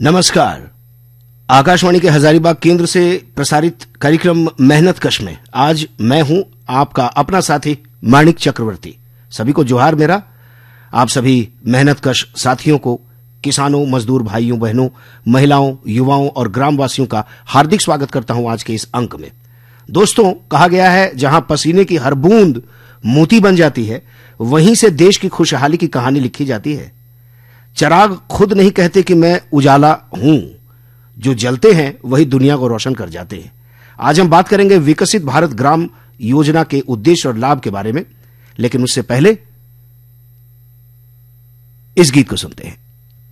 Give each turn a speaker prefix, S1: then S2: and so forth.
S1: नमस्कार। आकाशवाणी के हजारीबाग केंद्र से प्रसारित कार्यक्रम मेहनत कश में आज मैं हूं आपका अपना साथी माणिक चक्रवर्ती। सभी को जोहार मेरा। आप सभी मेहनत कश साथियों को, किसानों, मजदूर भाइयों बहनों, महिलाओं, युवाओं और ग्रामवासियों का हार्दिक स्वागत करता हूं आज के इस अंक में। दोस्तों, कहा गया है जहां पसीने की हर बूंद मोती बन जाती है, वहीं से देश की खुशहाली की कहानी लिखी जाती है। चिराग खुद नहीं कहते कि मैं उजाला हूं, जो जलते हैं वही दुनिया को रोशन कर जाते हैं। आज हम बात करेंगे विकसित भारत ग्राम योजना के उद्देश्य और लाभ के बारे में, लेकिन उससे पहले इस गीत को सुनते हैं।